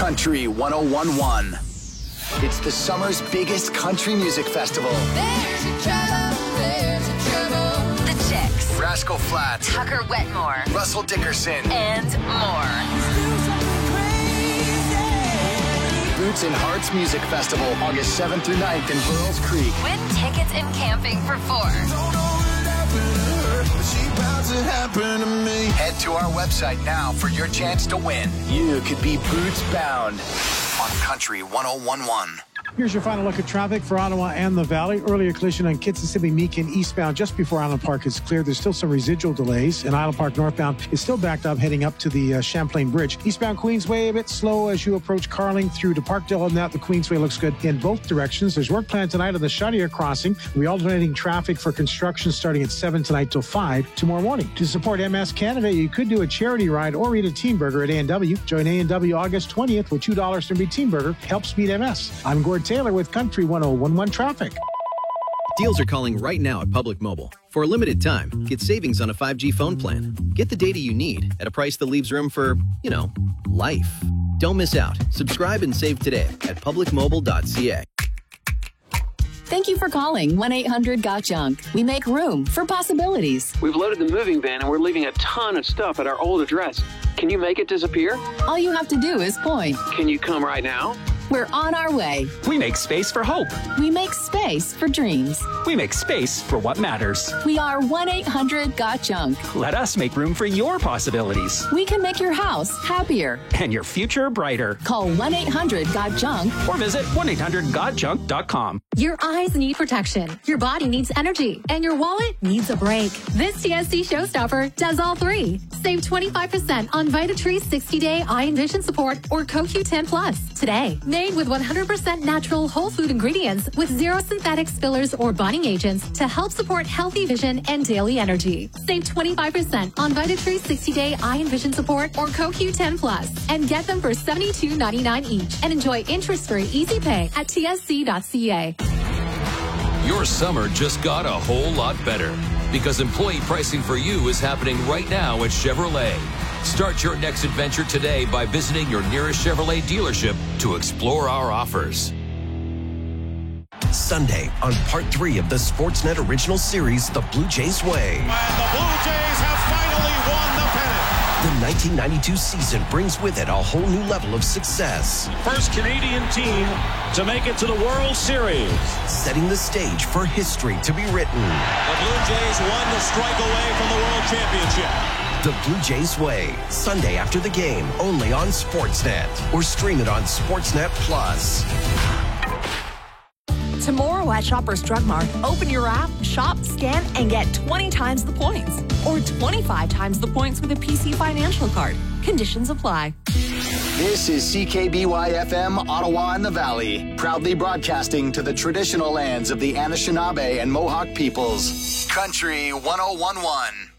Country 1011. It's the summer's biggest country music festival. There's a trouble. The Chicks, Rascal Flatts, Tucker Wetmore, Russell Dickerson, and more. Roots and Hearts Music Festival, August 7th through 9th in Burles Creek. Win tickets and camping for 4. Head to our website now for your chance to win. You could be boots bound on Country 1011. Here's your final look at traffic for Ottawa and the Valley. Earlier collision on Kitsissimmee-Meakin eastbound just before Island Park is cleared. There's still some residual delays, and Island Park northbound is still backed up heading up to the Champlain Bridge. Eastbound Queensway a bit slow as you approach Carling through to Parkdale, and that the Queensway looks good in both directions. There's work planned tonight on the Chaudière crossing. We're alternating traffic for construction starting at 7 tonight till 5 tomorrow morning. To support MS Canada, you could do a charity ride or eat a Team Burger at A&W. Join A&W August 20th with $2 to every Team Burger. Helps beat MS. I'm Gord Taylor with Country 1011 Traffic. Deals are calling right now at Public Mobile. For a limited time, get savings on a 5G phone plan. Get the data you need at a price that leaves room for, life. Don't miss out. Subscribe and save today at publicmobile.ca. Thank you for calling 1-800-GOT-JUNK. We make room for possibilities. We've loaded the moving van and we're leaving a ton of stuff at our old address. Can you make it disappear? All you have to do is point. Can you come right now? We're on our way. We make space for hope. We make space for dreams. We make space for what matters. We are 1-800-GOT-JUNK. Let us make room for your possibilities. We can make your house happier. And your future brighter. Call 1-800-GOT-JUNK. Or visit 1-800-GOT-JUNK.com. Your eyes need protection. Your body needs energy. And your wallet needs a break. This TSC Showstopper does all three. Save 25% on VitaTree 60-Day Eye and Vision Support or CoQ10 Plus today. Made with 100% natural whole food ingredients with zero synthetics, fillers, or bonding agents to help support healthy vision and daily energy. Save 25% on VitaTree 60-Day Eye and Vision Support or CoQ10 Plus and get them for $72.99 each and enjoy interest-free easy pay at tsc.ca. Your summer just got a whole lot better because employee pricing for you is happening right now at Chevrolet. Start your next adventure today by visiting your nearest Chevrolet dealership to explore our offers. Sunday on Part 3 of the Sportsnet original series, The Blue Jays Way. And the Blue Jays have finally won the pennant. The 1992 season brings with it a whole new level of success. First Canadian team to make it to the World Series. Setting the stage for history to be written. The Blue Jays won the strike away from the World Championship. The Blue Jays Way, Sunday after the game, only on Sportsnet. Or stream it on Sportsnet Plus. Tomorrow at Shoppers Drug Mart, open your app, shop, scan, and get 20 times the points. Or 25 times the points with a PC Financial Card. Conditions apply. This is CKBY-FM, Ottawa and the Valley, proudly broadcasting to the traditional lands of the Anishinaabe and Mohawk peoples. Country 1011.